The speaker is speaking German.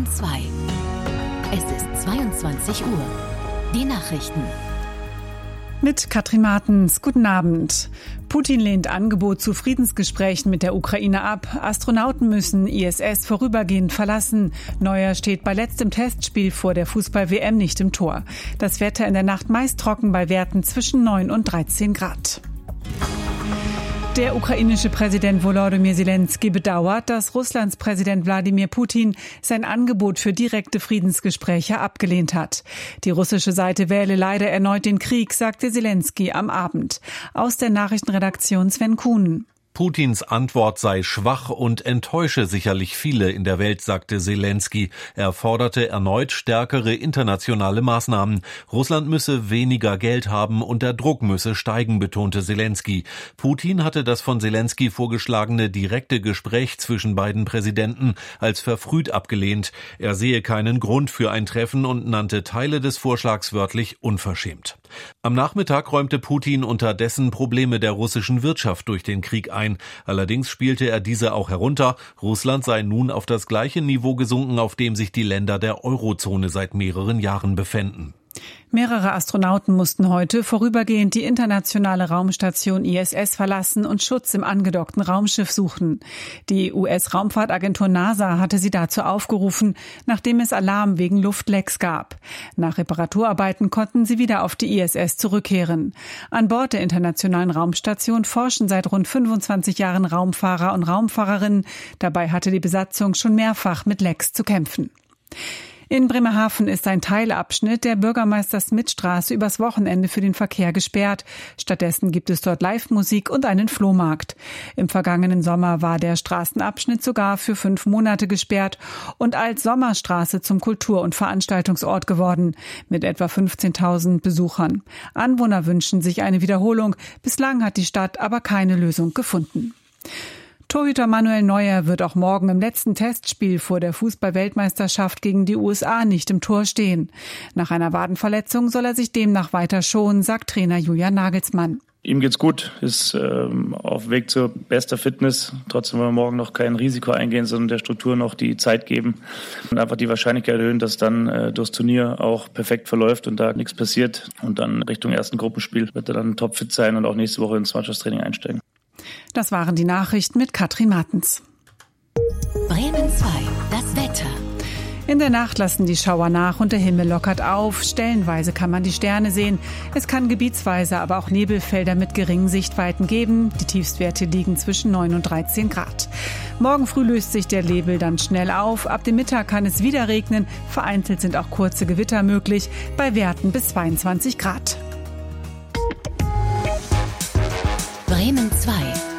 Bremen 2. Es ist 22 Uhr. Die Nachrichten. Mit Katrin Martens. Guten Abend. Putin lehnt Angebot zu Friedensgesprächen mit der Ukraine ab. Astronauten müssen ISS vorübergehend verlassen. Neuer steht bei letztem Testspiel vor der Fußball-WM nicht im Tor. Das Wetter in der Nacht meist trocken bei Werten zwischen 9 und 13 Grad. Der ukrainische Präsident Volodymyr Zelensky bedauert, dass Russlands Präsident Wladimir Putin sein Angebot für direkte Friedensgespräche abgelehnt hat. Die russische Seite wähle leider erneut den Krieg, sagte Zelensky am Abend. Aus der Nachrichtenredaktion Sven Kuhn. Putins Antwort sei schwach und enttäusche sicherlich viele in der Welt, sagte Zelensky. Er forderte erneut stärkere internationale Maßnahmen. Russland müsse weniger Geld haben und der Druck müsse steigen, betonte Zelensky. Putin hatte das von Zelensky vorgeschlagene direkte Gespräch zwischen beiden Präsidenten als verfrüht abgelehnt. Er sehe keinen Grund für ein Treffen und nannte Teile des Vorschlags wörtlich unverschämt. Am Nachmittag räumte Putin unterdessen Probleme der russischen Wirtschaft durch den Krieg ein. Allerdings spielte er diese auch herunter. Russland sei nun auf das gleiche Niveau gesunken, auf dem sich die Länder der Eurozone seit mehreren Jahren befänden. Mehrere Astronauten mussten heute vorübergehend die internationale Raumstation ISS verlassen und Schutz im angedockten Raumschiff suchen. Die US-Raumfahrtagentur NASA hatte sie dazu aufgerufen, nachdem es Alarm wegen Luftlecks gab. Nach Reparaturarbeiten konnten sie wieder auf die ISS zurückkehren. An Bord der internationalen Raumstation forschen seit rund 25 Jahren Raumfahrer und Raumfahrerinnen. Dabei hatte die Besatzung schon mehrfach mit Lecks zu kämpfen. In Bremerhaven ist ein Teilabschnitt der Bürgermeister-Smith-Straße übers Wochenende für den Verkehr gesperrt. Stattdessen gibt es dort Live-Musik und einen Flohmarkt. Im vergangenen Sommer war der Straßenabschnitt sogar für 5 Monate gesperrt und als Sommerstraße zum Kultur- und Veranstaltungsort geworden, mit etwa 15.000 Besuchern. Anwohner wünschen sich eine Wiederholung. Bislang hat die Stadt aber keine Lösung gefunden. Torhüter Manuel Neuer wird auch morgen im letzten Testspiel vor der Fußball-Weltmeisterschaft gegen die USA nicht im Tor stehen. Nach einer Wadenverletzung soll er sich demnach weiter schonen, sagt Trainer Julian Nagelsmann. Ihm geht's gut, ist auf Weg zur bester Fitness. Trotzdem wollen wir morgen noch kein Risiko eingehen, sondern der Struktur noch die Zeit geben und einfach die Wahrscheinlichkeit erhöhen, dass dann durchs Turnier auch perfekt verläuft und da nichts passiert. Und dann Richtung ersten Gruppenspiel wird er dann topfit sein und auch nächste Woche ins Mannschaftstraining einsteigen. Das waren die Nachrichten mit Katrin Martens. Bremen 2, das Wetter. In der Nacht lassen die Schauer nach und der Himmel lockert auf. Stellenweise kann man die Sterne sehen. Es kann gebietsweise aber auch Nebelfelder mit geringen Sichtweiten geben. Die Tiefstwerte liegen zwischen 9 und 13 Grad. Morgen früh löst sich der Nebel dann schnell auf. Ab dem Mittag kann es wieder regnen. Vereinzelt sind auch kurze Gewitter möglich, bei Werten bis 22 Grad. Bremen 2.